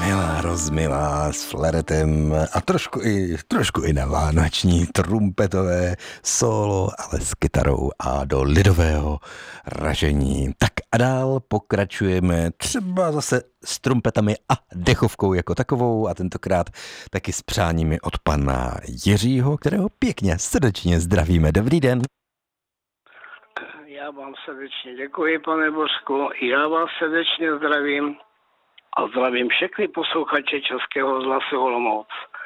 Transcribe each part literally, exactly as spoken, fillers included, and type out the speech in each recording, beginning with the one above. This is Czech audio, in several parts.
Milá, rozmilá, s fleretem a trošku i, trošku i na vánoční trumpetové solo, ale s kytarou a do lidového ražení. Tak a dál pokračujeme třeba zase s trumpetami a dechovkou jako takovou a tentokrát taky s přáními od pana Jiřího, kterého pěkně srdečně zdravíme. Dobrý den. Já vám srdečně děkuji, pane Božku, já vás srdečně zdravím a zdravím všechny posluchače Českého rozhlasu Olomouc.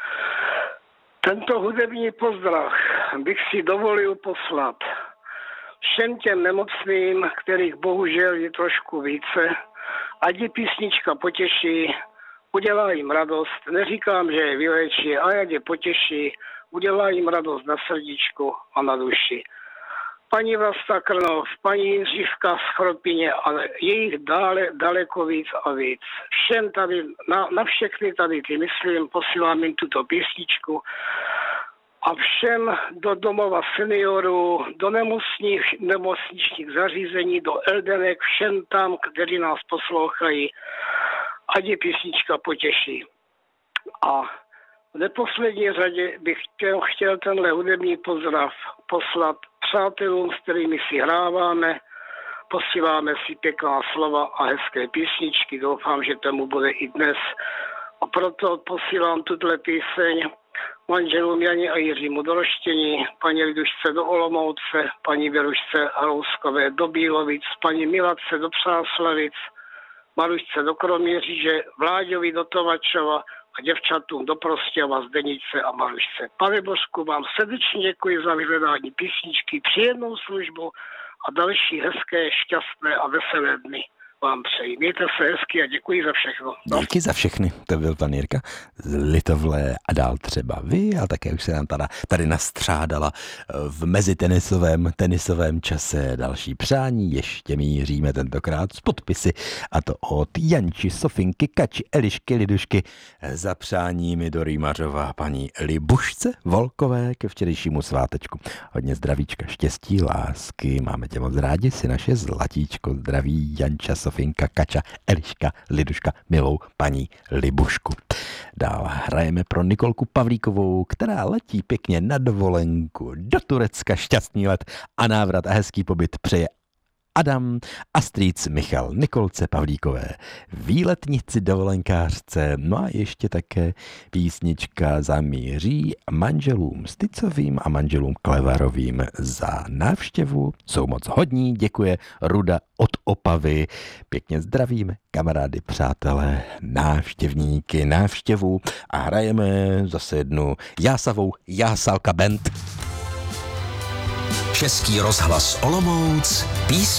Tento hudební pozdrav bych si dovolil poslat všem těm nemocným, kterých bohužel je trošku více, ať je písnička potěší, udělá jim radost, neříkám, že je vyléčí, ale ať je potěší, udělá jim radost na srdíčku a na duši. Paní Vlasta Krnov, paní Jindřívka z Chropině, ale je jich dále, daleko víc a víc. Všem tady, na, na všechny tady ty myslím, posílám jim tuto písničku a všem do domova seniorů, do nemocných, nemocničních zařízení, do eldenek, všem tam, kteří nás poslouchají, ať je písnička potěší. A v neposlední řadě bych chtěl, chtěl tenhle hudební pozdrav poslat přátelům, s kterými si hráváme, posíláme si pěkná slova a hezké písničky. Doufám, že tomu bude i dnes. A proto posílám tuto píseň manželům Janě a Jiřímu do Roštění, paní Lidušce do Olomouce, paní Věrušce Harouskové do Bílovic, paní Miladce do Přáslavic, Marušce do Kroměříže, Vláďovi do Tovačova a děvčatům do Prostějova, Zdenice a Marušce. Pane Božku, vám srdečně děkuji za vyhledání písničky, příjemnou službu a další hezké, šťastné a veselé dny vám přeji. Mějte se hezky a děkuji za všechno. No. Díky za všechny, to byl pan Jirka z Litovle a dál třeba vy a také už se nám tady, tady nastřádala v mezitenisovém tenisovém čase další přání, ještě míříme tentokrát z podpisy a to od Janči, Sofinky, Kači, Elišky, Lidušky za přáními do Rýmařova paní Libušce Volkové ke včerejšímu svátečku. Hodně zdravíčka, štěstí, lásky, máme tě moc rádi, si naše zlatíčko, zdraví Janča, Sofinka, Kača, Eliška, Liduška, milou paní Libušku. Dál hrajeme pro Nikolku Pavlíkovou, která letí pěkně na dovolenku do Turecka, šťastný let a návrat a hezký pobyt přeje Adam a strýc Michal Nikolce Pavlíkové, výletnici dovolenkářce, no a ještě také písnička zamíří manželům Stycovým a manželům Klevarovým za návštěvu. Jsou moc hodní, děkuje Ruda od Opavy. Pěkně zdravíme kamarády, přátelé, návštěvníky, návštěvu a hrajeme zase jednu jásavou Jásalka Band. Český rozhlas Olomouc, písnička.